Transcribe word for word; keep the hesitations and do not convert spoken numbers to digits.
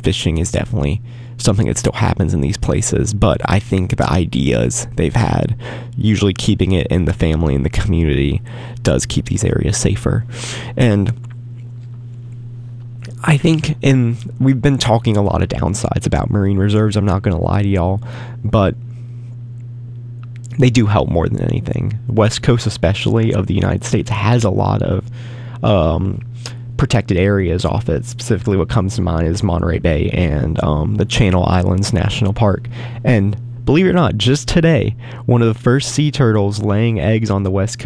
fishing is definitely something that still happens in these places, but I think the ideas they've had, usually keeping it in the family and the community, does keep these areas safer. And I think in we've been talking a lot of downsides about marine reserves, I'm not going to lie to y'all, but they do help more than anything. West Coast, especially, of the United States has a lot of um, protected areas off it. Specifically, what comes to mind is Monterey Bay and um, the Channel Islands National Park. And believe it or not, just today, one of the first sea turtles laying eggs on the West Coast